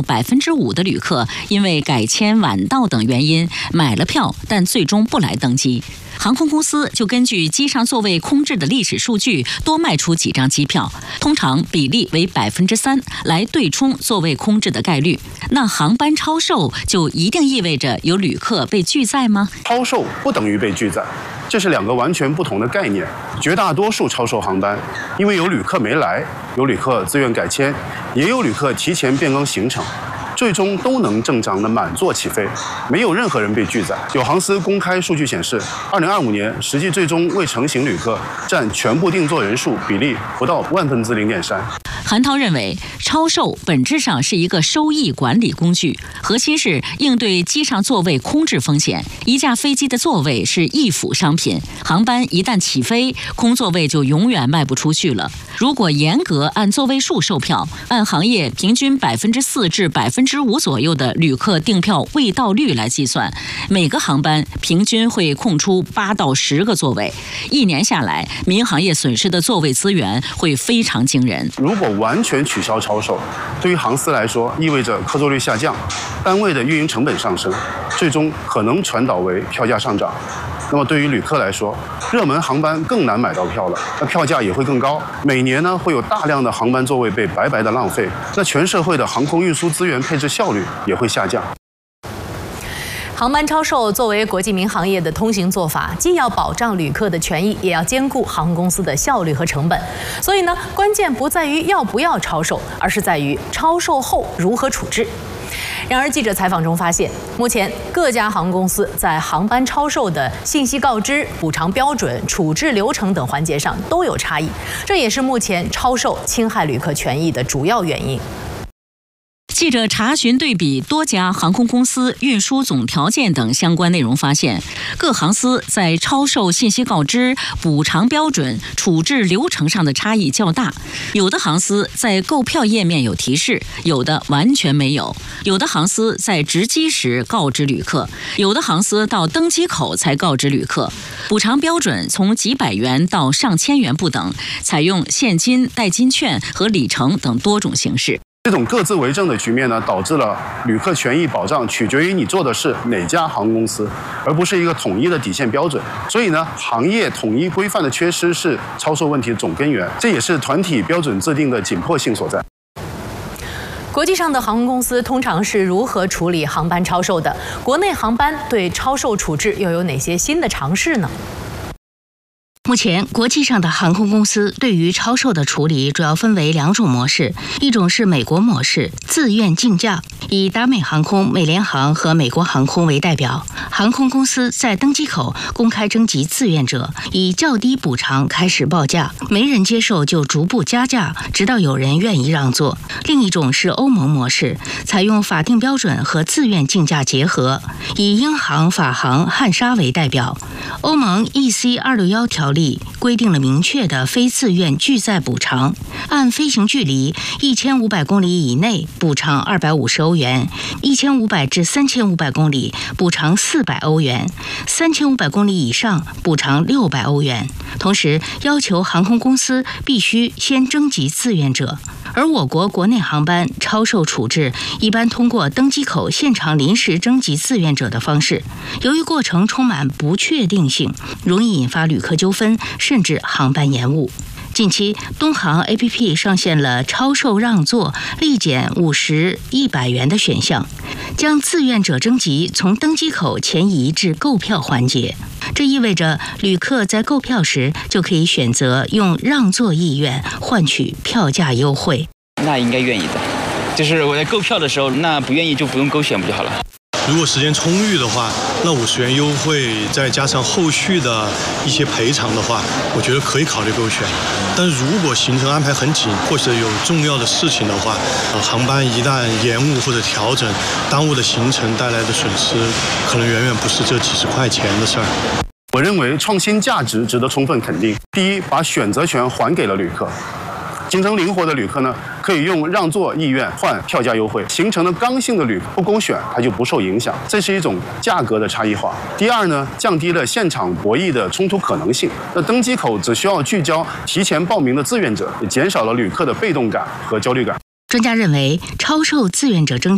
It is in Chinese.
5%的旅客因为改签晚到等原因买了票，但最终不来登机。航空公司就根据机上座位空置的历史数据，多卖出几张机票，通常比例为3%，来对冲座位空置的概率。那航班超售就一定意味着有旅客被拒载吗？ 超售不等于被拒载，这是两个完全不同的概念。绝大多数超售航班，因为有旅客没来，有旅客自愿改签，也有旅客提前变更行程，最终都能正常的满座起飞，没有任何人被拒载。有航司公开数据显示，2025年实际最终未成行旅客占全部订座人数比例不到0.3%。 韩涛认为，超售本质上是一个收益管理工具，核心是应对机上座位空置风险。一架飞机的座位是易腐商品，航班一旦起飞，空座位就永远卖不出去了。如果严格按座位数售票，按行业平均4%至5%左右的旅客订票未到率来计算，每个航班平均会空出8到10个座位。1年下来，民航业损失的座位资源会非常惊人。 如果完全取消超售，对于航司来说，意味着客座率下降，单位的运营成本上升，最终可能传导为票价上涨。那么对于旅客来说，热门航班更难买到票了，那票价也会更高。每年呢，会有大量的航班座位被白白的浪费，那全社会的航空运输资源配置效率也会下降。 航班超售作为国际民航业的通行做法，既要保障旅客的权益，也要兼顾航空公司的效率和成本。所以呢，关键不在于要不要超售，而是在于超售后如何处置。然而，记者采访中发现，目前各家航空公司在航班超售的信息告知、补偿标准、处置流程等环节上都有差异，这也是目前超售侵害旅客权益的主要原因。 记者查询对比多家航空公司运输总条件等相关内容，发现各航司在超售信息告知、补偿标准、处置流程上的差异较大。有的航司在购票页面有提示，有的完全没有；有的航司在值机时告知旅客，有的航司到登机口才告知旅客。补偿标准从几百元到上千元不等，采用现金、代金券和里程等多种形式。 这种各自为政的局面呢，导致了旅客权益保障取决于你做的是哪家航空公司，而不是一个统一的底线标准。所以呢，行业统一规范的缺失是超售问题的总根源，这也是团体标准制定的紧迫性所在。 国际上的航空公司通常是如何处理航班超售的？国内航班对超售处置又有哪些新的尝试呢？ 目前，国际上的航空公司对于超售的处理主要分为2种模式，一种是美国模式，自愿竞价，以达美航空、美联航和美国航空为代表，航空公司在登机口公开征集志愿者，以较低补偿开始报价，没人接受就逐步加价，直到有人愿意让座。另一种是欧盟模式，采用法定标准和自愿竞价结合，以英航、法航、汉莎为代表。欧盟 EC261 条例规定了明确的非自愿拒载补偿，按飞行距离1500公里以内补偿250欧元，1500至3500公里补偿400欧元，3500公里以上补偿600欧元。同时要求航空公司必须先征集志愿者。而我国国内航班超售处置一般通过登机口现场临时征集志愿者的方式，由于过程充满不确定性，容易引发旅客纠纷，甚至航班延误。近期，东航 APP 上线了超售让座、立减50、100元的选项，将志愿者征集从登机口前移至购票环节。这意味着旅客在购票时就可以选择用让座意愿换取票价优惠。 那应该愿意的，就是我在购票的时候，那不愿意就不用勾选不就好了。 如果时间充裕的话，那50元优惠再加上后续的一些赔偿的话，我觉得可以考虑勾选。但如果行程安排很紧，或者有重要的事情的话，航班一旦延误或者调整，耽误的行程带来的损失，可能远远不是这几十块钱的事儿。 我认为创新价值值得充分肯定。第一，把选择权还给了旅客。行程灵活的旅客呢，可以用让座意愿换票价优惠；行程的刚性的旅客不勾选，它就不受影响。这是一种价格的差异化。第二呢，降低了现场博弈的冲突可能性。那登机口只需要聚焦提前报名的志愿者，也减少了旅客的被动感和焦虑感。 专家认为，超售志愿者征